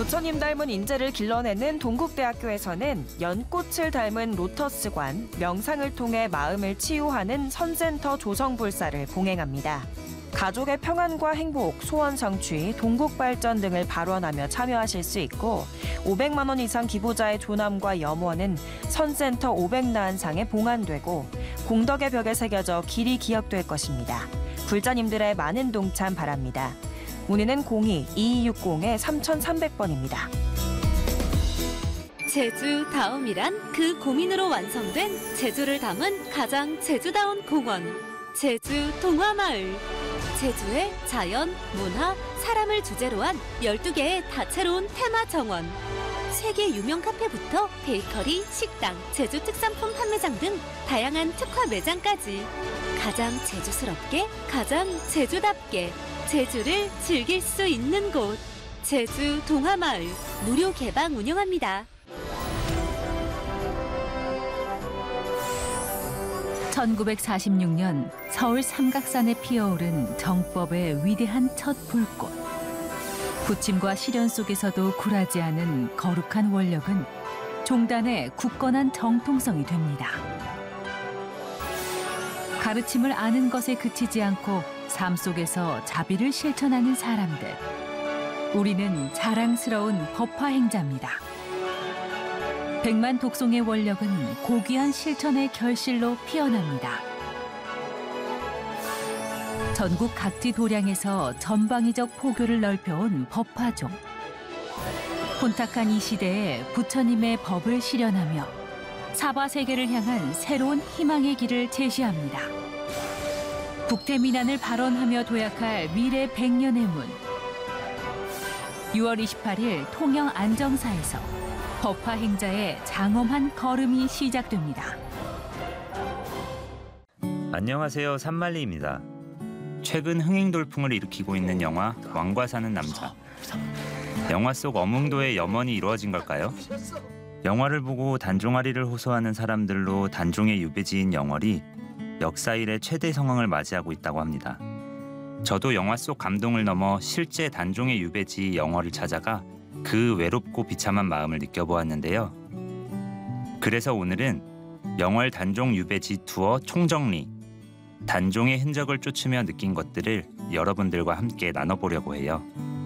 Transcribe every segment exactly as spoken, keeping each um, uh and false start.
부처님 닮은 인재를 길러내는 동국대학교에서는 연꽃을 닮은 로터스관, 명상을 통해 마음을 치유하는 선센터 조성불사를 봉행합니다. 가족의 평안과 행복, 소원 성취, 동국 발전 등을 발언하며 참여하실 수 있고 오백만 원 이상 기부자의 조남과 염원은 선센터 오백나한상에 봉안되고 공덕의 벽에 새겨져 길이 기억될 것입니다. 불자님들의 많은 동참 바랍니다. 문의는 공이 이이육공 삼삼공 번입니다. 제주 다음이란 그 고민으로 완성된 제주를 담은 가장 제주다운 공원, 제주 동화마을. 제주의 자연, 문화, 사람을 주제로 한 열두 개의 다채로운 테마 정원. 세계 유명 카페부터 베이커리, 식당, 제주 특산품 판매장 등 다양한 특화 매장까지. 가장 제주스럽게, 가장 제주답게 제주를 즐길 수 있는 곳. 제주 동화마을 무료 개방 운영합니다. 천구백사십육 년 서울 삼각산에 피어오른 정법의 위대한 첫 불꽃. 부침과 시련 속에서도 굴하지 않은 거룩한 원력은 종단의 굳건한 정통성이 됩니다. 가르침을 아는 것에 그치지 않고 삶 속에서 자비를 실천하는 사람들. 우리는 자랑스러운 법화행자입니다. 백만 독송의 원력은 고귀한 실천의 결실로 피어납니다. 전국 각지 도량에서 전방위적 포교를 넓혀온 법화종. 혼탁한 이 시대에 부처님의 법을 실현하며 사바세계를 향한 새로운 희망의 길을 제시합니다. 북태민안을 발언하며 도약할 미래 백년의 문. 유월 이십팔일 통영 안정사에서 법화 행자의 장엄한 걸음이 시작됩니다. 안녕하세요, 산말리입니다. 최근 흥행 돌풍을 일으키고 있는 영화 왕과 사는 남자. 영화 속 어몽도의 염원이 이루어진 걸까요? 영화를 보고 단종아리를 호소하는 사람들로 단종의 유배지인 영월이 역사 이래 최대 성황을 맞이하고 있다고 합니다. 저도 영화 속 감동을 넘어 실제 단종의 유배지 영월을 찾아가 그 외롭고 비참한 마음을 느껴보았는데요. 그래서 오늘은 영월 단종 유배지 투어 총정리, 단종의 흔적을 쫓으며 느낀 것들을 여러분들과 함께 나눠보려고 해요.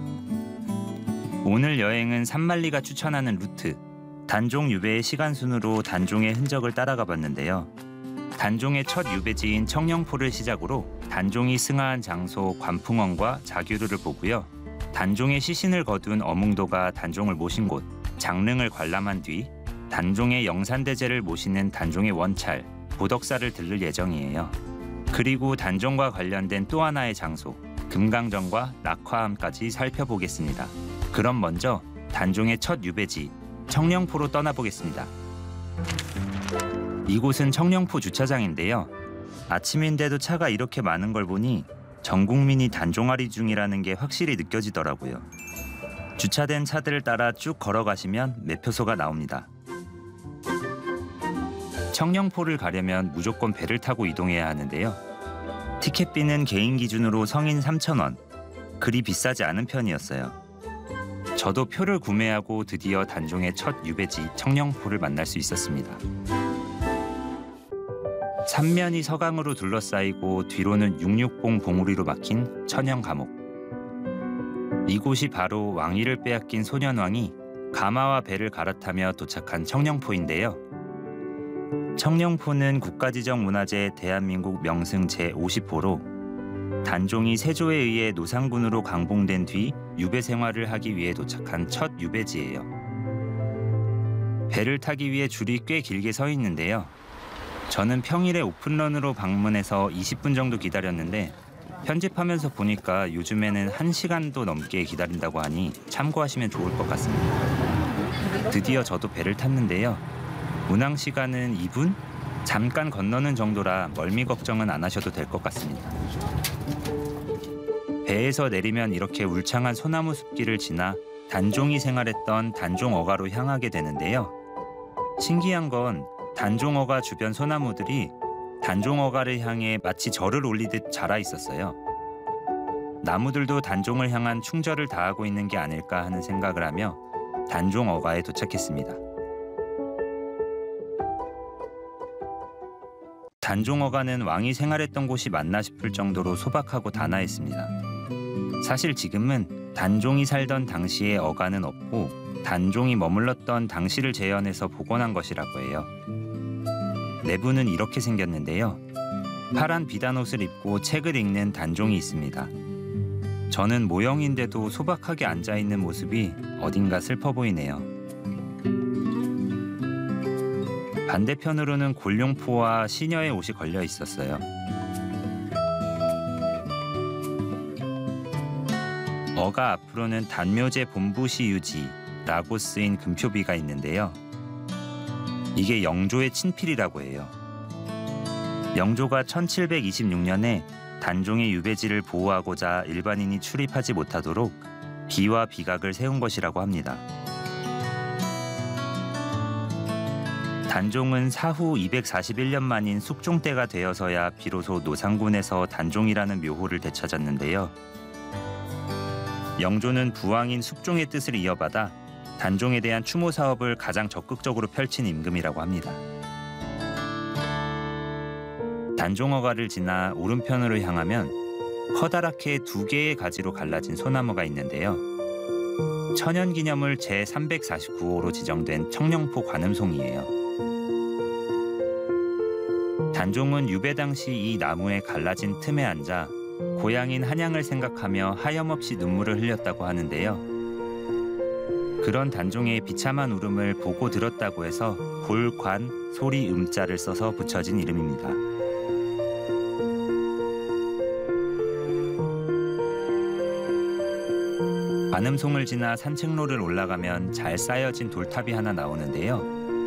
오늘 여행은 산말리가 추천하는 루트, 단종 유배의 시간순으로 단종의 흔적을 따라가 봤는데요. 단종의 첫 유배지인 청령포를 시작으로 단종이 승하한 장소 관풍원과 자규루를 보고요. 단종의 시신을 거둔 어몽도가 단종을 모신 곳 장릉을 관람한 뒤 단종의 영산대제를 모시는 단종의 원찰 보덕사를 들를 예정이에요. 그리고 단종과 관련된 또 하나의 장소 금강정과 낙화암까지 살펴보겠습니다. 그럼 먼저 단종의 첫 유배지 청령포로 떠나보겠습니다. 이곳은 청령포 주차장인데요. 아침인데도 차가 이렇게 많은 걸 보니 전 국민이 단종아리 중이라는 게 확실히 느껴지더라고요. 주차된 차들을 따라 쭉 걸어가시면 매표소가 나옵니다. 청령포를 가려면 무조건 배를 타고 이동해야 하는데요. 티켓비는 개인 기준으로 성인 삼천 원, 그리 비싸지 않은 편이었어요. 저도 표를 구매하고 드디어 단종의 첫 유배지 청령포를 만날 수 있었습니다. 삼면이 서강으로 둘러싸이고 뒤로는 육육봉 봉우리로 막힌 천연 감옥. 이곳이 바로 왕위를 빼앗긴 소년왕이 가마와 배를 갈아타며 도착한 청령포인데요. 청령포는 국가지정문화재 대한민국 명승 제오십 호로 단종이 세조에 의해 노상군으로 강봉된 뒤 유배 생활을 하기 위해 도착한 첫 유배지예요. 배를 타기 위해 줄이 꽤 길게 서 있는데요. 저는 평일에 오픈런으로 방문해서 이십 분 정도 기다렸는데 편집하면서 보니까 요즘에는 한 시간도 넘게 기다린다고 하니 참고하시면 좋을 것 같습니다. 드디어 저도 배를 탔는데요. 운항 시간은 이 분? 잠깐 건너는 정도라 멀미 걱정은 안 하셔도 될 것 같습니다. 배에서 내리면 이렇게 울창한 소나무 숲길을 지나 단종이 생활했던 단종어가로 향하게 되는데요. 신기한 건 단종어가 주변 소나무들이 단종어가를 향해 마치 절을 올리듯 자라 있었어요. 나무들도 단종을 향한 충절을 다하고 있는 게 아닐까 하는 생각을 하며 단종 어가에 도착했습니다. 단종 어가는 왕이 생활했던 곳이 맞나 싶을 정도로 소박하고 단아했습니다. 사실 지금은 단종이 살던 당시의 어가는 없고 단종이 머물렀던 당시를 재현해서 복원한 것이라고 해요. 내부는 이렇게 생겼는데요. 파란 비단 옷을 입고 책을 읽는 단종이 있습니다. 저는 모형인데도 소박하게 앉아있는 모습이 어딘가 슬퍼 보이네요. 반대편으로는 골룡포와 시녀의 옷이 걸려 있었어요. 어가 앞으로는 단묘제 본부시 유지라고 쓰인 금표비가 있는데요. 이게 영조의 친필이라고 해요. 영조가 천칠백이십육 년에 단종의 유배지를 보호하고자 일반인이 출입하지 못하도록 비와 비각을 세운 것이라고 합니다. 단종은 사후 이백사십일 년 만인 숙종 때가 되어서야 비로소 노상군에서 단종이라는 묘호를 되찾았는데요. 영조는 부왕인 숙종의 뜻을 이어받아 단종에 대한 추모 사업을 가장 적극적으로 펼친 임금이라고 합니다. 단종어가를 지나 오른편으로 향하면 커다랗게 두 개의 가지로 갈라진 소나무가 있는데요. 천연기념물 제삼백사십구 호로 지정된 청령포 관음송이에요. 단종은 유배 당시 이 나무에 갈라진 틈에 앉아 고향인 한양을 생각하며 하염없이 눈물을 흘렸다고 하는데요. 그런 단종의 비참한 울음을 보고 들었다고 해서 골관, 소리, 음자를 써서 붙여진 이름입니다. 관음송을 지나 산책로를 올라가면 잘 쌓여진 돌탑이 하나 나오는데요.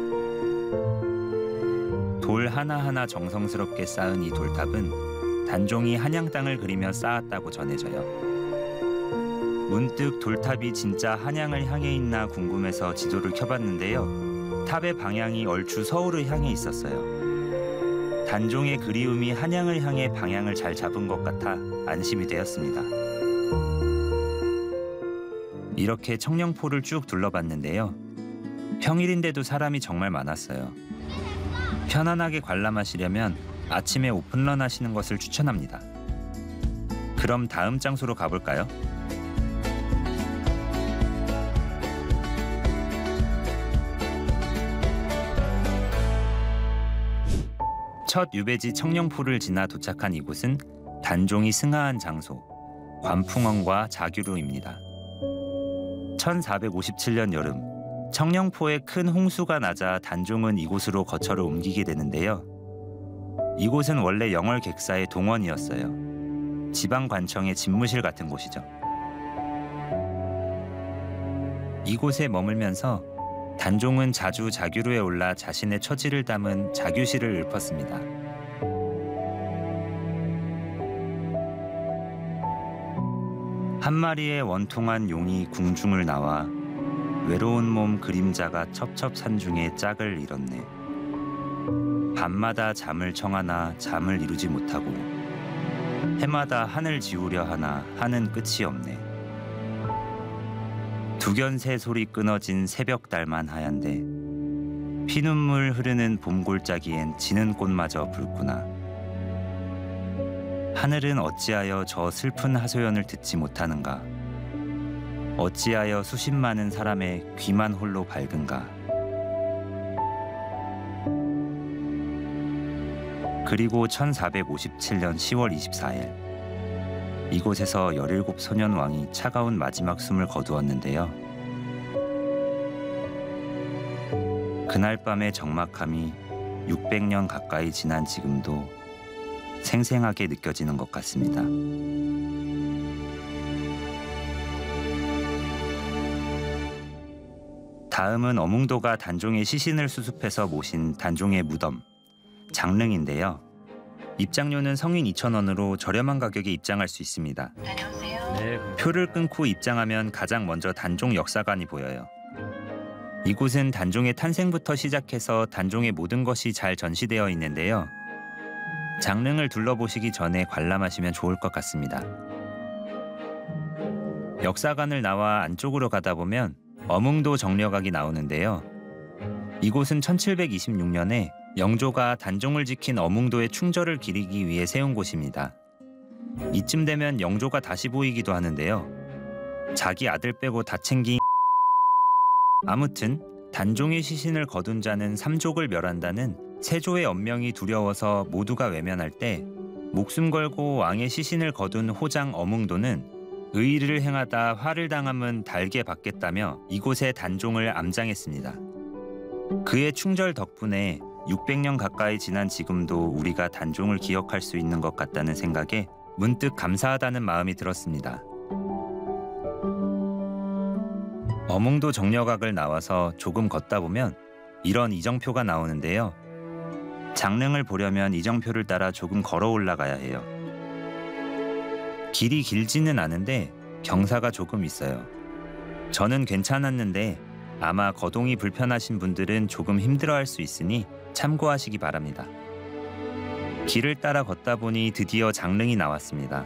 돌 하나하나 정성스럽게 쌓은 이 돌탑은 단종이 한양 땅을 그리며 쌓았다고 전해져요. 문득 돌탑이 진짜 한양을 향해 있나 궁금해서 지도를 켜봤는데요. 탑의 방향이 얼추 서울을 향해 있었어요. 단종의 그리움이 한양을 향해 방향을 잘 잡은 것 같아 안심이 되었습니다. 이렇게 청령포를 쭉 둘러봤는데요. 평일인데도 사람이 정말 많았어요. 편안하게 관람하시려면 아침에 오픈런 하시는 것을 추천합니다. 그럼 다음 장소로 가볼까요? 첫 유배지 청령포를 지나 도착한 이곳은 단종이 승하한 장소, 관풍원과 자규로입니다. 천사백오십칠 년 여름, 청령포에 큰 홍수가 나자 단종은 이곳으로 거처를 옮기게 되는데요. 이곳은 원래 영월 객사의 동원이었어요. 지방관청의 집무실 같은 곳이죠. 이곳에 머물면서 단종은 자주 자규로에 올라 자신의 처지를 담은 자규시를 읊었습니다. 한 마리의 원통한 용이 궁중을 나와 외로운 몸 그림자가 첩첩산중에 짝을 이뤘네. 밤마다 잠을 청하나 잠을 이루지 못하고 해마다 하늘 지우려 하나 하는 끝이 없네. 두견새 소리 끊어진 새벽달만 하얀데 피눈물 흐르는 봄골짜기엔 지는 꽃마저 붉구나. 하늘은 어찌하여 저 슬픈 하소연을 듣지 못하는가? 어찌하여 수십 많은 사람의 귀만 홀로 밝은가? 그리고 천사백오십칠 년 시월 이십사일 이곳에서 열일곱 소년 왕이 차가운 마지막 숨을 거두었는데요. 그날 밤의 적막함이 육백 년 가까이 지난 지금도 생생하게 느껴지는 것 같습니다. 다음은 어몽도가 단종의 시신을 수습해서 모신 단종의 무덤, 장릉인데요. 입장료는 성인 이천 원으로 저렴한 가격에 입장할 수 있습니다. 네. 표를 끊고 입장하면 가장 먼저 단종 역사관이 보여요. 이곳은 단종의 탄생부터 시작해서 단종의 모든 것이 잘 전시되어 있는데요. 장릉을 둘러보시기 전에 관람하시면 좋을 것 같습니다. 역사관을 나와 안쪽으로 가다 보면 어몽도 정려각이 나오는데요. 이곳은 천칠백이십육 년에 영조가 단종을 지킨 어몽도의 충절을 기리기 위해 세운 곳입니다. 이쯤 되면 영조가 다시 보이기도 하는데요. 자기 아들 빼고 다 챙긴 아무튼 단종의 시신을 거둔 자는 삼족을 멸한다는 세조의 언명이 두려워서 모두가 외면할 때 목숨 걸고 왕의 시신을 거둔 호장 어몽도는 의의를 행하다 화를 당함은 달게 받겠다며 이곳에 단종을 암장했습니다. 그의 충절 덕분에 육백 년 가까이 지난 지금도 우리가 단종을 기억할 수 있는 것 같다는 생각에 문득 감사하다는 마음이 들었습니다. 어몽도 정려각을 나와서 조금 걷다 보면 이런 이정표가 나오는데요. 장릉을 보려면 이정표를 따라 조금 걸어 올라가야 해요. 길이 길지는 않은데 경사가 조금 있어요. 저는 괜찮았는데 아마 거동이 불편하신 분들은 조금 힘들어할 수 있으니 참고하시기 바랍니다. 길을 따라 걷다 보니 드디어 장릉이 나왔습니다.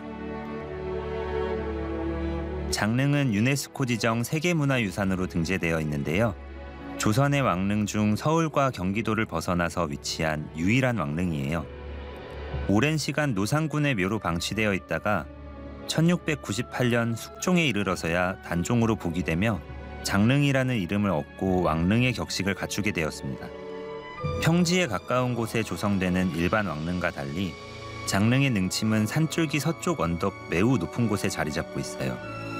장릉은 유네스코 지정 세계문화유산으로 등재되어 있는데요. 조선의 왕릉 중 서울과 경기도를 벗어나서 위치한 유일한 왕릉이에요. 오랜 시간 노상군의 묘로 방치되어 있다가 천육백구십팔 년 숙종에 이르러서야 단종으로 복위되며 장릉이라는 이름을 얻고 왕릉의 격식을 갖추게 되었습니다. 평지에 가까운 곳에 조성되는 일반 왕릉과 달리 장릉의 능침은 산줄기 서쪽 언덕 매우 높은 곳에 자리 잡고 있어요.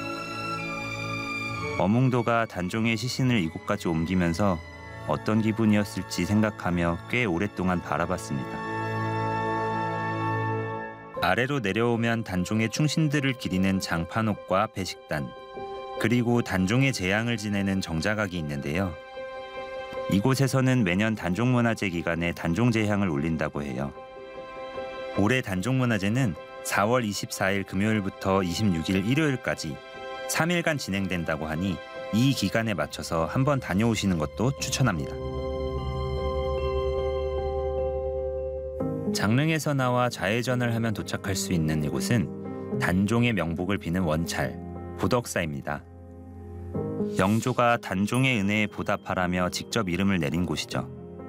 어몽도가 단종의 시신을 이곳까지 옮기면서 어떤 기분이었을지 생각하며 꽤 오랫동안 바라봤습니다. 아래로 내려오면 단종의 충신들을 기리는 장판옥과 배식단, 그리고 단종의 제양을 지내는 정자각이 있는데요. 이곳에서는 매년 단종문화제 기간에 단종제향을 올린다고 해요. 올해 단종문화제는 사월 이십사일 금요일부터 이십육일 일요일까지 삼 일간 진행된다고 하니 이 기간에 맞춰서 한번 다녀오시는 것도 추천합니다. 장릉에서 나와 좌회전을 하면 도착할 수 있는 이곳은 단종의 명복을 비는 원찰, 보덕사입니다. 영조가 단종의 은혜에 보답하라며 직접 이름을 내린 곳이죠.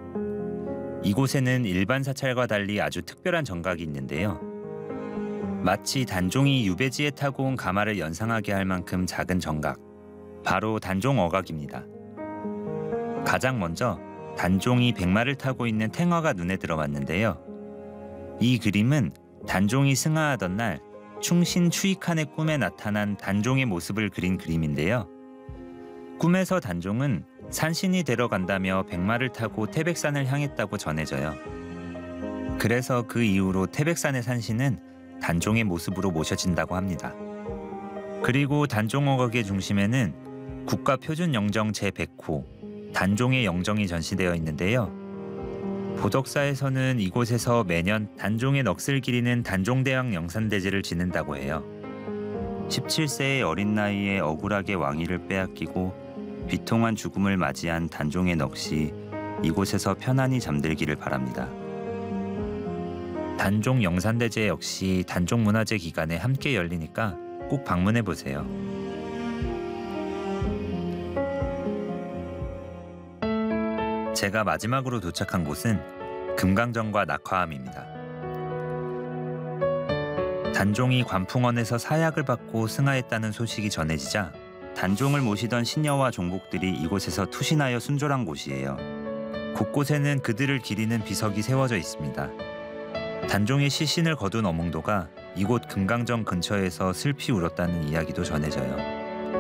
이곳에는 일반 사찰과 달리 아주 특별한 정각이 있는데요. 마치 단종이 유배지에 타고 온 가마를 연상하게 할 만큼 작은 정각, 바로 단종어각입니다. 가장 먼저 단종이 백마를 타고 있는 탱화가 눈에 들어왔는데요. 이 그림은 단종이 승하하던 날 충신 추익한의 꿈에 나타난 단종의 모습을 그린 그림인데요. 꿈에서 단종은 산신이 데려간다며 백마를 타고 태백산을 향했다고 전해져요. 그래서 그 이후로 태백산의 산신은 단종의 모습으로 모셔진다고 합니다. 그리고 단종어각의 중심에는 국가표준영정 제백 호 단종의 영정이 전시되어 있는데요. 보덕사에서는 이곳에서 매년 단종의 넋을 기리는 단종대왕 영산대제를 지낸다고 해요. 십칠 세의 어린 나이에 억울하게 왕위를 빼앗기고 비통한 죽음을 맞이한 단종의 넋이 이곳에서 편안히 잠들기를 바랍니다. 단종 영산대제 역시 단종문화제 기간에 함께 열리니까 꼭 방문해 보세요. 제가 마지막으로 도착한 곳은 금강정과 낙화암입니다. 단종이 관풍원에서 사약을 받고 승하했다는 소식이 전해지자 단종을 모시던 신녀와 종복들이 이곳에서 투신하여 순조한 곳이에요. 곳곳에는 그들을 기리는 비석이 세워져 있습니다. 단종의 시신을 거둔 어몽도가 이곳 금강정 근처에서 슬피 울었다는 이야기도 전해져요.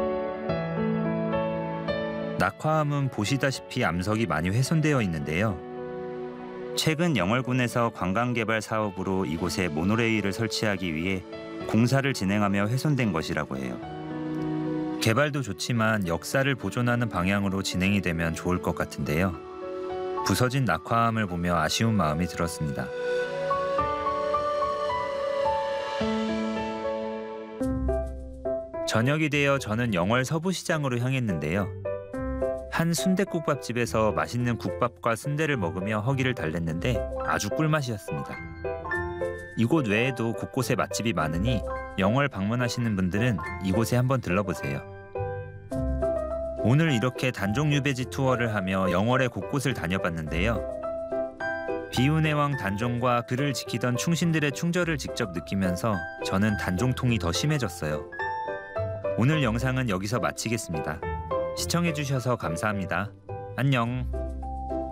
낙화암은 보시다시피 암석이 많이 훼손되어 있는데요. 최근 영월군에서 관광개발 사업으로 이곳에 모노레일을 설치하기 위해 공사를 진행하며 훼손된 것이라고 해요. 개발도 좋지만 역사를 보존하는 방향으로 진행이 되면 좋을 것 같은데요. 부서진 낙화암을 보며 아쉬운 마음이 들었습니다. 저녁이 되어 저는 영월 서부시장으로 향했는데요. 한 순댓국밥집에서 맛있는 국밥과 순대를 먹으며 허기를 달랬는데 아주 꿀맛이었습니다. 이곳 외에도 곳곳에 맛집이 많으니 영월 방문하시는 분들은 이곳에 한번 들러보세요. 오늘 이렇게 단종 유배지 투어를 하며 영월의 곳곳을 다녀봤는데요. 비운의 왕 단종과 그를 지키던 충신들의 충절을 직접 느끼면서 저는 단종통이 더 심해졌어요. 오늘 영상은 여기서 마치겠습니다. 시청해주셔서 감사합니다. 안녕.